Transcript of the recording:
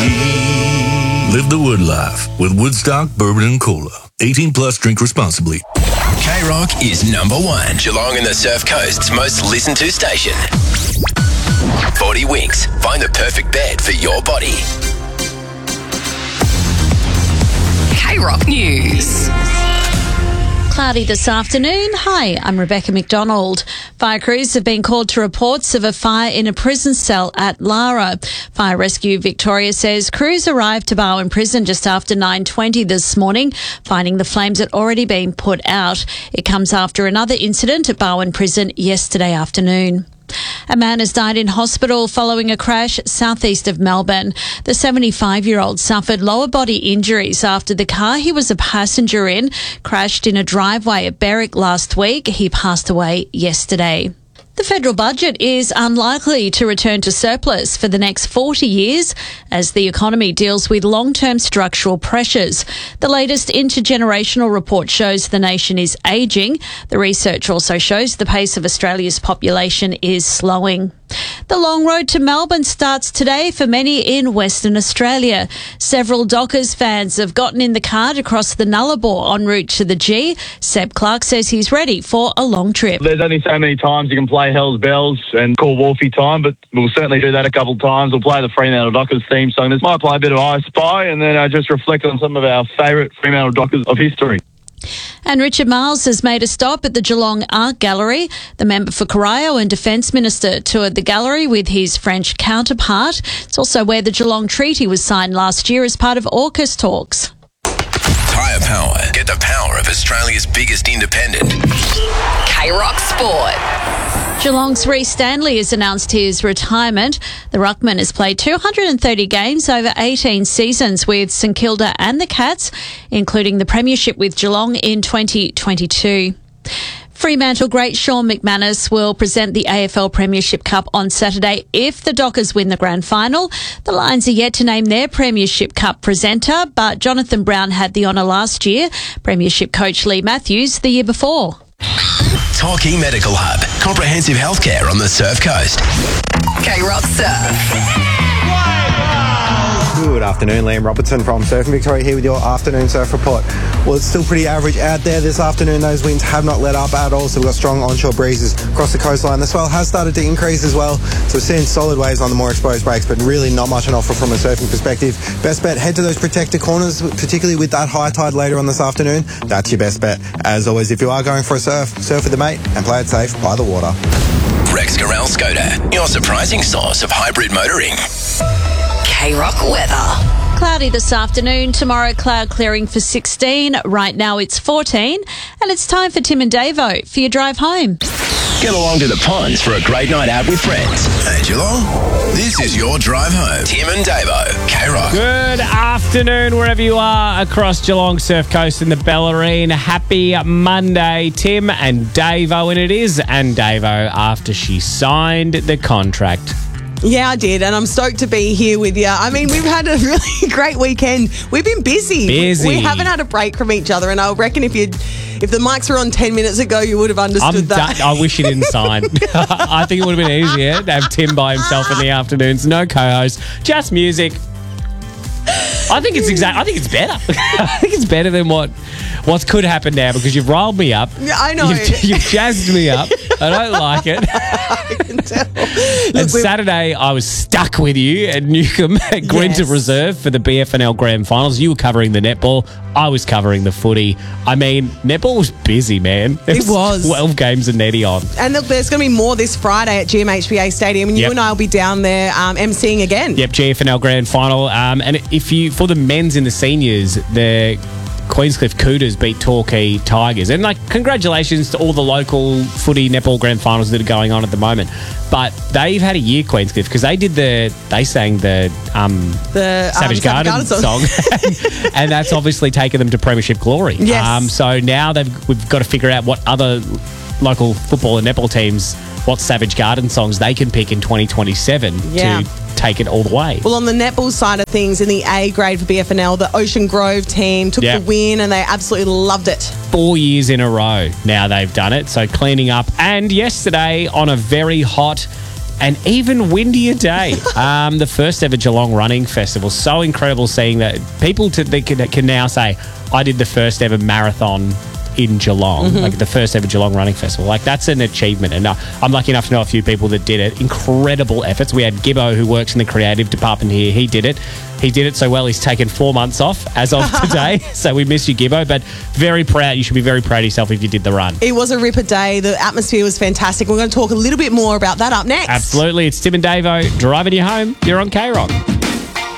Live the Wood life with Woodstock Bourbon and Cola. 18 plus, drink responsibly. K-Rock is number one. Geelong and the Surf Coast's most listened to station. 40 Winks. Find the perfect bed for your body. K-Rock News. Cloudy this afternoon. Hi, I'm Rebecca McDonald. Fire crews have been called to reports of a fire in a prison cell at Lara. Fire Rescue Victoria says crews arrived to Barwon Prison just after 9:20 this morning, finding the flames had already been put out. It comes after another incident at Barwon Prison yesterday afternoon. A man has died in hospital following a crash southeast of Melbourne. The 75-year-old suffered lower body injuries after the car he was a passenger in crashed in a driveway at Berwick last week. He passed away yesterday. The federal budget is unlikely to return to surplus for the next 40 years as the economy deals with long-term structural pressures. The latest intergenerational report shows the nation is ageing. The research also shows the pace of Australia's population is slowing. The long road to Melbourne starts today for many in Western Australia. Several Dockers fans have gotten in the car to cross the Nullarbor en route to the G. Seb Clark says he's ready for a long trip. There's only so many times you can play Hell's Bells and call Wolfie time, but we'll certainly do that a couple of times. We'll play the Fremantle Dockers theme song. This might play a bit of I Spy and then just reflect on some of our favourite Fremantle Dockers of history. And Richard Marles has made a stop at the Geelong Art Gallery. The member for Corio and Defence Minister toured the gallery with his French counterpart. It's also where the Geelong Treaty was signed last year as part of AUKUS talks. Tyre Power. Get the power of Australia's biggest independent. K-Rock Sport. Geelong's Rhys Stanley has announced his retirement. The ruckman has played 230 games over 18 seasons with St Kilda and the Cats, including the premiership with Geelong in 2022. Fremantle great Sean McManus will present the AFL Premiership Cup on Saturday if the Dockers win the grand final. The Lions are yet to name their Premiership Cup presenter, but Jonathan Brown had the honour last year. Premiership coach Lee Matthews the year before. Torquay Medical Hub. Comprehensive healthcare on the Surf Coast. K-Rock Surf. Good afternoon, Liam Robertson from Surfing Victoria here with your afternoon surf report. Well, it's still pretty average out there this afternoon. Those winds have not let up at all, so we've got strong onshore breezes across the coastline. The swell has started to increase as well, so we're seeing solid waves on the more exposed breaks, but really not much on offer from a surfing perspective. Best bet, head to those protected corners, particularly with that high tide later on this afternoon. That's your best bet. As always, if you are going for a surf with the mate and play it safe by the water. Rex Corral Skoda. Your surprising source of hybrid motoring. K-Rock weather. Cloudy this afternoon. Tomorrow, cloud clearing for 16. Right now, it's 14. And it's time for Tim and Davo for your drive home. Get along to the ponds for a great night out with friends. Hey, Geelong. This is your drive home. Tim and Davo. K-Rock. Good afternoon, wherever you are across Geelong Surf Coast and the Bellarine. Happy Monday, Tim and Davo. And it is and Davo after she signed the contract. Yeah, I did, and I'm stoked to be here with you. I mean, we've had a really great weekend. We've been busy. We haven't had a break from each other, and I reckon if the mics were on 10 minutes ago, you would have understood that. I wish you didn't sign. I think it would have been easier to have Tim by himself in the afternoons. No co-host, just music. I think it's better. I think it's better than what could happen now because you've riled me up. Yeah, I know. You've jazzed me up. I don't like it. I can tell. And Saturday, I was stuck with you at Newcombe at Grinta Reserve for the BFNL Grand Finals. You were covering the netball. I was covering the footy. I mean, netball was busy, man. It was. 12 games of netty on. And look, there's going to be more this Friday at GMHBA Stadium, and you and I will be down there emceeing again. Yep, GFNL Grand Final. And for the men's and the seniors, the Queenscliff Cooters beat Torquay Tigers. And, congratulations to all the local footy netball grand finals that are going on at the moment. But they've had a year, Queenscliff, because they sang the Savage Garden song. And that's obviously taken them to premiership glory. Yes. So now we've got to figure out what other local football and netball teams, what Savage Garden songs they can pick in 2027 to take it all the way. Well, on the netball side of things, in the A grade for BFNL, the Ocean Grove team took the win and they absolutely loved it. 4 years in a row now they've done it, so cleaning up. And yesterday, on a very hot an even windier day. The first ever Geelong Running Festival. So incredible seeing that people can now say, I did the first ever marathon in Geelong, like the first ever Geelong Running Festival. Like, that's an achievement. And I'm lucky enough to know a few people that did it. Incredible efforts. We had Gibbo, who works in the creative department here. He did it. He did it so well, he's taken 4 months off as of today. So we miss you, Gibbo, but very proud. You should be very proud of yourself if you did the run. It was a ripper day. The atmosphere was fantastic. We're going to talk a little bit more about that up next. Absolutely. It's Tim and Davo driving you home. You're on K-Rock.